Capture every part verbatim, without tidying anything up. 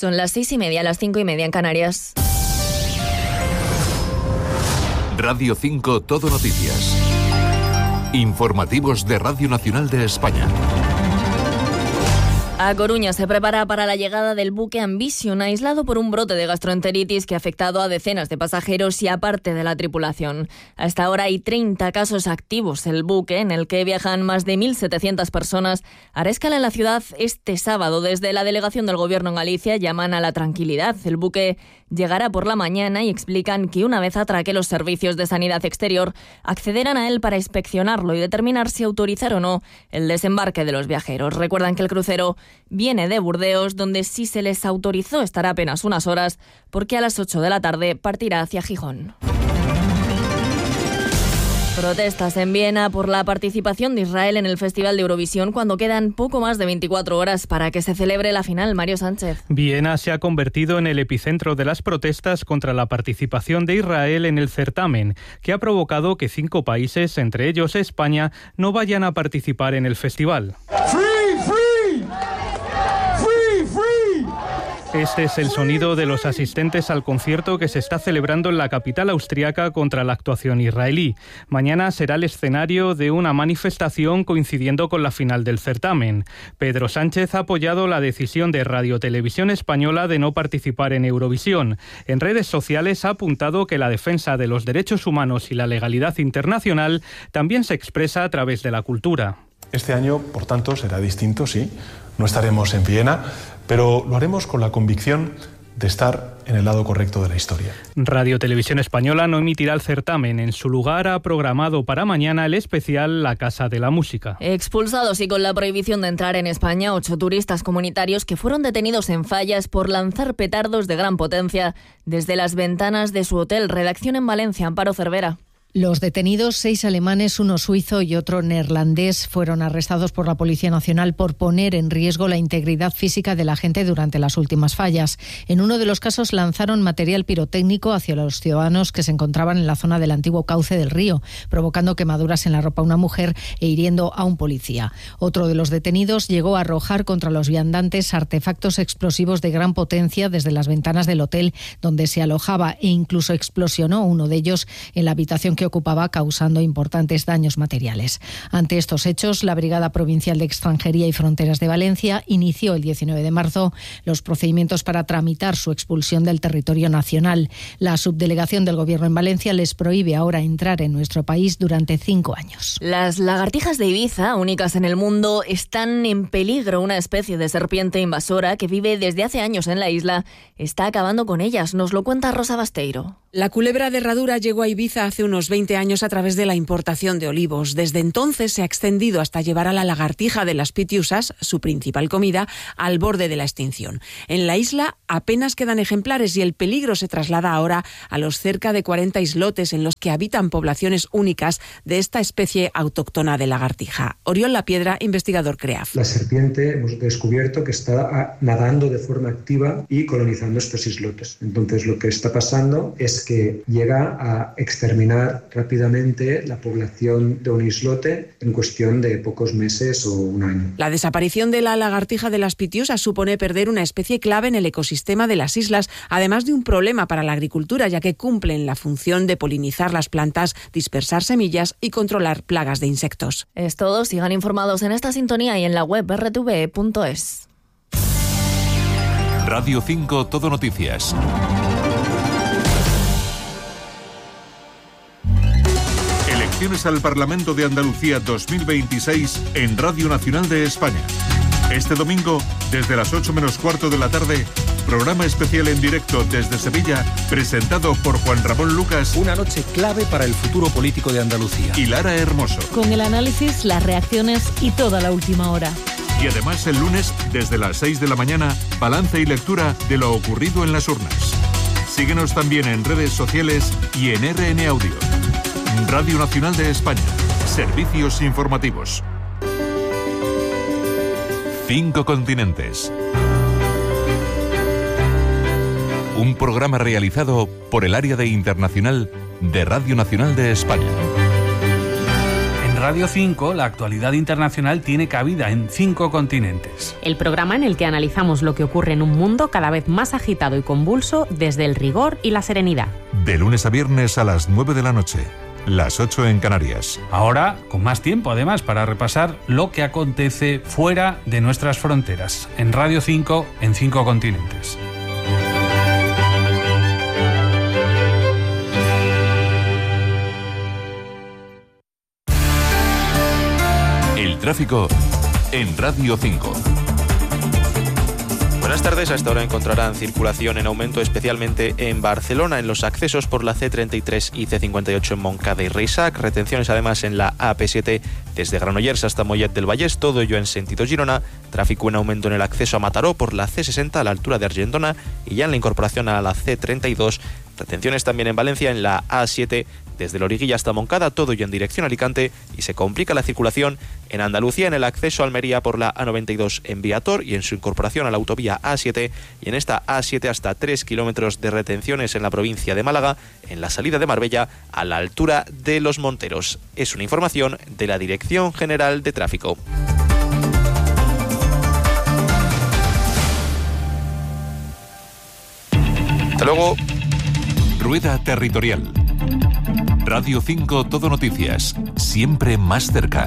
Son las seis y media, las cinco y media en Canarias. Radio cinco Todo Noticias. Informativos de Radio Nacional de España. A Coruña se prepara para la llegada del buque Ambition, aislado por un brote de gastroenteritis que ha afectado a decenas de pasajeros y a parte de la tripulación. Hasta ahora hay treinta casos activos. El buque, en el que viajan más de mil setecientas personas, hará escala en la ciudad este sábado. Desde la delegación del Gobierno en Galicia llaman a la tranquilidad. El buque llegará por la mañana y explican que una vez atraque, los servicios de sanidad exterior accederán a él para inspeccionarlo y determinar si autorizar o no el desembarque de los viajeros. Recuerdan que el crucero viene de Burdeos, donde si se les autorizó estará apenas unas horas, porque a las ocho de la tarde partirá hacia Gijón. Protestas en Viena por la participación de Israel en el Festival de Eurovisión cuando quedan poco más de veinticuatro horas para que se celebre la final. Mario Sánchez. Viena se ha convertido en el epicentro de las protestas contra la participación de Israel en el certamen, que ha provocado que cinco países, entre ellos España, no vayan a participar en el festival. ¡Free, free! ¡Free, free! Este es el sonido de los asistentes al concierto que se está celebrando en la capital austriaca contra la actuación israelí. Mañana será el escenario de una manifestación coincidiendo con la final del certamen. Pedro Sánchez ha apoyado la decisión de Radio Televisión Española de no participar en Eurovisión. En redes sociales ha apuntado que la defensa de los derechos humanos y la legalidad internacional también se expresa a través de la cultura. Este año, por tanto, será distinto, sí. No estaremos en Viena, pero lo haremos con la convicción de estar en el lado correcto de la historia. Radio Televisión Española no emitirá el certamen. En su lugar ha programado para mañana el especial La Casa de la Música. Expulsados y con la prohibición de entrar en España, ocho turistas comunitarios que fueron detenidos en Fallas por lanzar petardos de gran potencia desde las ventanas de su hotel. Redacción en Valencia, Amparo Cervera. Los detenidos, seis alemanes, uno suizo y otro neerlandés, fueron arrestados por la Policía Nacional por poner en riesgo la integridad física de la gente durante las últimas fallas. En uno de los casos lanzaron material pirotécnico hacia los ciudadanos que se encontraban en la zona del antiguo cauce del río, provocando quemaduras en la ropa a una mujer e hiriendo a un policía. Otro de los detenidos llegó a arrojar contra los viandantes artefactos explosivos de gran potencia desde las ventanas del hotel donde se alojaba e incluso explosionó uno de ellos en la habitación que ocupaba, causando importantes daños materiales. Ante estos hechos, la Brigada Provincial de Extranjería y Fronteras de Valencia inició el diecinueve de marzo los procedimientos para tramitar su expulsión del territorio nacional. La subdelegación del Gobierno en Valencia les prohíbe ahora entrar en nuestro país durante cinco años. Las lagartijas de Ibiza, únicas en el mundo, están en peligro. Una especie de serpiente invasora que vive desde hace años en la isla está acabando con ellas. Nos lo cuenta Rosa Basteiro. La culebra de herradura llegó a Ibiza hace unos veinte años a través de la importación de olivos. Desde entonces se ha extendido hasta llevar a la lagartija de las pitiusas, su principal comida, al borde de la extinción. En la isla apenas quedan ejemplares y el peligro se traslada ahora a los cerca de cuarenta islotes en los que habitan poblaciones únicas de esta especie autóctona de lagartija. Oriol Lapiedra, investigador CREAF. La serpiente hemos descubierto que está nadando de forma activa y colonizando estos islotes. Entonces lo que está pasando es que llega a exterminar rápidamente la población de un islote en cuestión de pocos meses o un año. La desaparición de la lagartija de las pitiusas supone perder una especie clave en el ecosistema de las islas, además de un problema para la agricultura, ya que cumplen la función de polinizar las plantas, dispersar semillas y controlar plagas de insectos. Es todo. Sigan informados en esta sintonía y en la web erre te ve punto es. Radio cinco Todo Noticias. Elecciones al Parlamento de Andalucía dos mil veintiséis en Radio Nacional de España. Este domingo, desde las ocho menos cuarto de la tarde, programa especial en directo desde Sevilla, presentado por Juan Ramón Lucas. Una noche clave para el futuro político de Andalucía. Y Lara Hermoso. Con el análisis, las reacciones y toda la última hora. Y además el lunes, desde las seis de la mañana, balance y lectura de lo ocurrido en las urnas. Síguenos también en redes sociales y en R N Audio. Radio Nacional de España. Servicios informativos. Cinco continentes. Un programa realizado por el área de internacional de Radio Nacional de España. Radio cinco, la actualidad internacional tiene cabida en cinco continentes. El programa en el que analizamos lo que ocurre en un mundo cada vez más agitado y convulso desde el rigor y la serenidad. De lunes a viernes a las nueve de la noche, las ocho en Canarias. Ahora, con más tiempo además para repasar lo que acontece fuera de nuestras fronteras. En Radio cinco, en cinco continentes. Tráfico en Radio cinco. Buenas tardes, a esta hora encontrarán circulación en aumento especialmente en Barcelona, en los accesos por la C treinta y tres y C cincuenta y ocho en Montcada y Reixac, retenciones además en la A P siete desde Granollers hasta Mollet del Vallès, todo ello en sentido Girona, tráfico en aumento en el acceso a Mataró por la C sesenta a la altura de Argentona y ya en la incorporación a la C treinta y dos, retenciones también en Valencia en la A siete desde Loriguilla hasta Moncada, todo ello en dirección Alicante, y se complica la circulación en Andalucía en el acceso a Almería por la A noventa y dos en Viator y en su incorporación a la autovía A siete, y en esta A siete hasta tres kilómetros de retenciones en la provincia de Málaga, en la salida de Marbella a la altura de Los Monteros. Es una información de la Dirección General de Tráfico. Hasta luego. Rueda Territorial. Radio cinco Todo Noticias, siempre más cerca.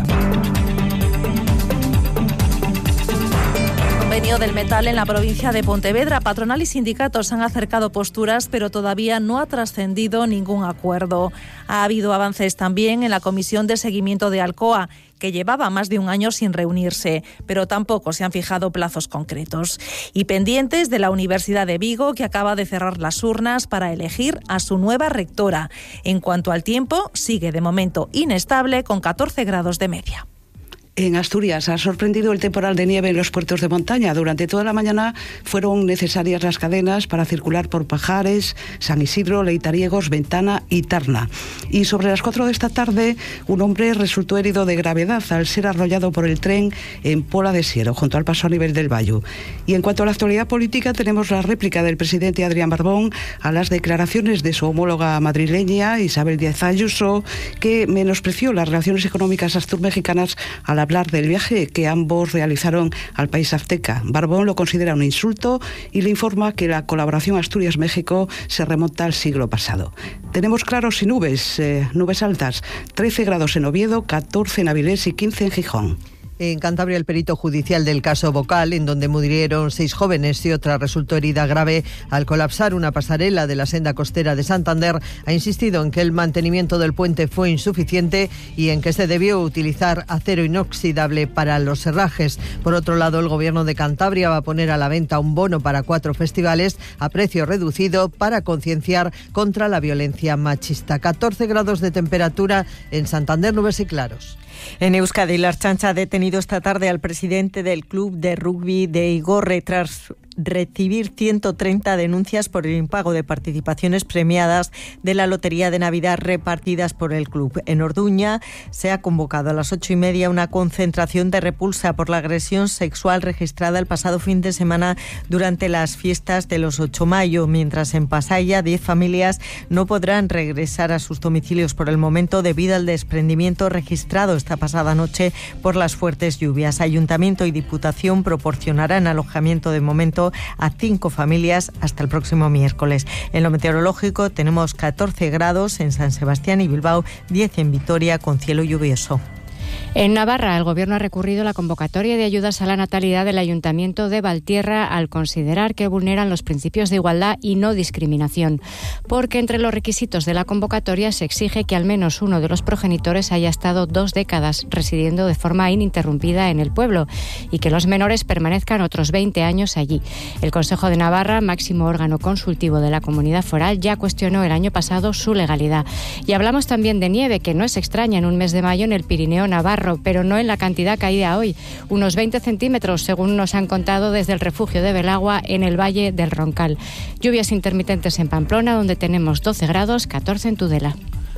Convenio del metal en la provincia de Pontevedra. Patronal y sindicatos han acercado posturas, pero todavía no ha trascendido ningún acuerdo. Ha habido avances también en la Comisión de Seguimiento de Alcoa, que llevaba más de un año sin reunirse, pero tampoco se han fijado plazos concretos. Y pendientes de la Universidad de Vigo, que acaba de cerrar las urnas para elegir a su nueva rectora. En cuanto al tiempo, sigue de momento inestable con catorce grados de media. En Asturias ha sorprendido el temporal de nieve en los puertos de montaña. Durante toda la mañana fueron necesarias las cadenas para circular por Pajares, San Isidro, Leitariegos, Ventana y Tarna. Y sobre las cuatro de esta tarde, un hombre resultó herido de gravedad al ser arrollado por el tren en Pola de Siero, junto al paso a nivel del Bayo. Y en cuanto a la actualidad política, tenemos la réplica del presidente Adrián Barbón a las declaraciones de su homóloga madrileña, Isabel Díaz Ayuso, que menospreció las relaciones económicas asturmexicanas a la hablar del viaje que ambos realizaron al país azteca. Barbón lo considera un insulto y le informa que la colaboración Asturias-México se remonta al siglo pasado. Tenemos claros y nubes, eh, nubes altas, trece grados en Oviedo, catorce en Avilés y quince en Gijón. En Cantabria, el perito judicial del caso Bocal, en donde murieron seis jóvenes y otra resultó herida grave al colapsar una pasarela de la senda costera de Santander, ha insistido en que el mantenimiento del puente fue insuficiente y en que se debió utilizar acero inoxidable para los herrajes. Por otro lado, el Gobierno de Cantabria va a poner a la venta un bono para cuatro festivales a precio reducido para concienciar contra la violencia machista. catorce grados de temperatura en Santander, nubes y claros. En Euskadi, la Ertzaintza ha detenido esta tarde al presidente del club de rugby de Igorre tras recibir ciento treinta denuncias por el impago de participaciones premiadas de la Lotería de Navidad repartidas por el club. En Orduña se ha convocado a las ocho y media una concentración de repulsa por la agresión sexual registrada el pasado fin de semana durante las fiestas de los ocho de mayo, mientras en Pasaia diez familias no podrán regresar a sus domicilios por el momento debido al desprendimiento registrado esta pasada noche por las fuertes lluvias. Ayuntamiento y Diputación proporcionarán alojamiento de momento a cinco familias hasta el próximo miércoles. En lo meteorológico tenemos catorce grados en San Sebastián y Bilbao, diez en Vitoria con cielo lluvioso. En Navarra, el Gobierno ha recurrido la convocatoria de ayudas a la natalidad del Ayuntamiento de Valtierra al considerar que vulneran los principios de igualdad y no discriminación, porque entre los requisitos de la convocatoria se exige que al menos uno de los progenitores haya estado dos décadas residiendo de forma ininterrumpida en el pueblo y que los menores permanezcan otros veinte años allí. El Consejo de Navarra, máximo órgano consultivo de la comunidad foral, ya cuestionó el año pasado su legalidad. Y hablamos también de nieve, que no es extraña en un mes de mayo en el Pirineo Navarro, pero no en la cantidad caída hoy, unos veinte centímetros, según nos han contado desde el refugio de Belagua en el Valle del Roncal. Lluvias intermitentes en Pamplona, donde tenemos doce grados, catorce en Tudela.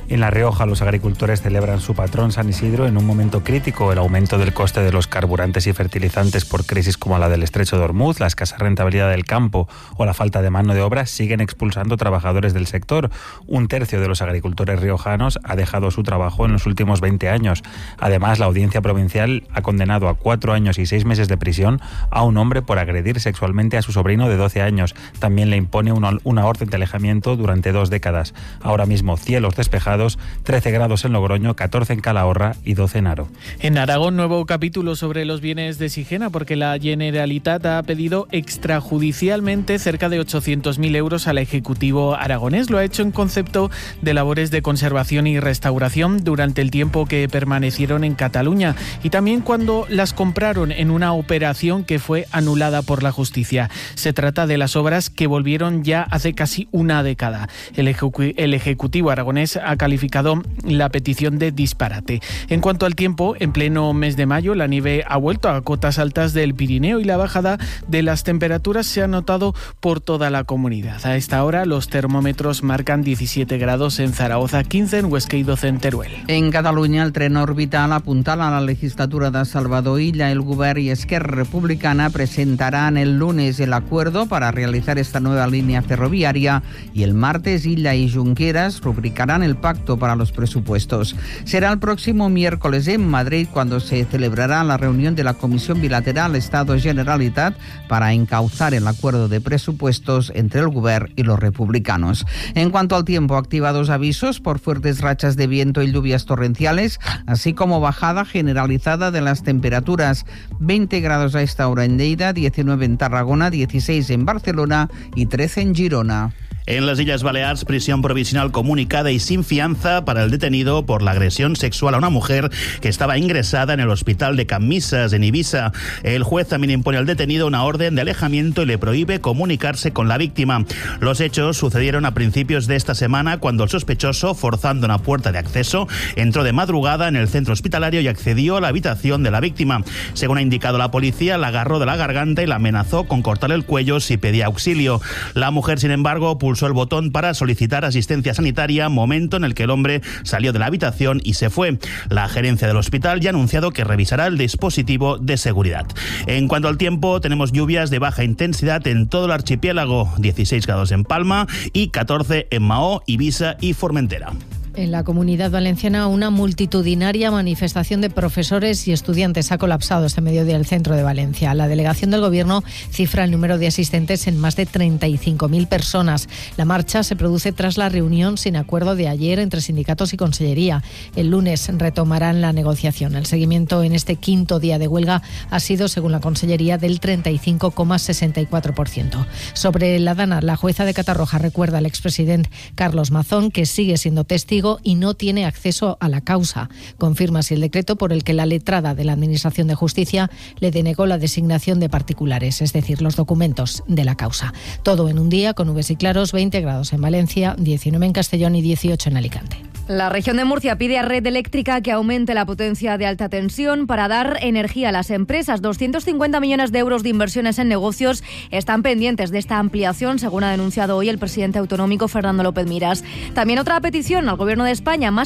En La Rioja, los agricultores celebran su patrón San Isidro en un momento crítico. El aumento del coste de los carburantes y fertilizantes por crisis como la del Estrecho de Ormuz, la escasa rentabilidad del campo o la falta de mano de obra siguen expulsando trabajadores del sector. Un tercio de los agricultores riojanos ha dejado su trabajo en los últimos veinte años. Además, la Audiencia Provincial ha condenado a cuatro años y seis meses de prisión a un hombre por agredir sexualmente a su sobrino de doce años. También le impone una, una orden de alejamiento durante dos décadas. Ahora mismo cielos despejados, trece grados en Logroño, catorce en Calahorra y doce en Haro. En Aragón, nuevo capítulo sobre los bienes de Sigena, porque la Generalitat ha pedido extrajudicialmente cerca de ochocientos mil euros al Ejecutivo aragonés. Lo ha hecho en concepto de labores de conservación y restauración durante el tiempo que permanecieron en Cataluña y también cuando las compraron en una operación que fue anulada por la justicia. Se trata de las obras que volvieron ya hace casi una década. El, ejecu- el Ejecutivo aragonés ha calificado la petición de disparate. En cuanto al tiempo, en pleno mes de mayo la nieve ha vuelto a cotas altas del Pirineo y la bajada de las temperaturas se ha notado por toda la comunidad. A esta hora los termómetros marcan diecisiete grados en Zaragoza, quince en Huesca y doce en Teruel. En Catalunya, el tren orbital apuntala a la legislatura de Salvador Illa. El Govern y Esquerra Republicana presentarán el lunes el acuerdo para realizar esta nueva línea ferroviaria y el martes Illa y Junqueras rubricarán el pacto para los presupuestos. Será el próximo miércoles en Madrid cuando se celebrará la reunión de la Comisión Bilateral Estado-Generalitat para encauzar el acuerdo de presupuestos entre el Govern y los republicanos. En cuanto al tiempo, activados avisos por fuertes rachas de viento y lluvias torrenciales, así como bajada generalizada de las temperaturas. veinte grados a esta hora en Lleida, diecinueve en Tarragona, dieciséis en Barcelona y trece en Girona. En las Islas Baleares, prisión provisional comunicada y sin fianza para el detenido por la agresión sexual a una mujer que estaba ingresada en el hospital de Camisas, en Ibiza. El juez también impone al detenido una orden de alejamiento y le prohíbe comunicarse con la víctima. Los hechos sucedieron a principios de esta semana cuando el sospechoso, forzando una puerta de acceso, entró de madrugada en el centro hospitalario y accedió a la habitación de la víctima. Según ha indicado la policía, la agarró de la garganta y la amenazó con cortarle el cuello si pedía auxilio. La mujer, sin embargo, pulsó el botón para solicitar asistencia sanitaria, momento en el que el hombre salió de la habitación y se fue. La gerencia del hospital ya ha anunciado que revisará el dispositivo de seguridad. En cuanto al tiempo, tenemos lluvias de baja intensidad en todo el archipiélago, dieciséis grados en Palma y catorce en Mahó, Ibiza y Formentera. En la Comunidad Valenciana, una multitudinaria manifestación de profesores y estudiantes ha colapsado este mediodía el centro de Valencia. La delegación del Gobierno cifra el número de asistentes en más de treinta y cinco mil personas. La marcha se produce tras la reunión sin acuerdo de ayer entre sindicatos y Consellería. El lunes retomarán la negociación. El seguimiento en este quinto día de huelga ha sido, según la Consellería, del treinta y cinco coma sesenta y cuatro por ciento. Sobre la Dana, la jueza de Catarroja recuerda al expresidente Carlos Mazón que sigue siendo testigo y no tiene acceso a la causa. Confirma así el decreto por el que la letrada de la Administración de Justicia le denegó la designación de particulares, es decir, los documentos de la causa. Todo en un día con nubes y claros, veinte grados en Valencia, diecinueve en Castellón y dieciocho en Alicante. La región de Murcia pide a Red Eléctrica que aumente la potencia de alta tensión para dar energía a las empresas. doscientos cincuenta millones de euros de inversiones en negocios están pendientes de esta ampliación, según ha denunciado hoy el presidente autonómico Fernando López Miras. También otra petición al Gobierno de España, más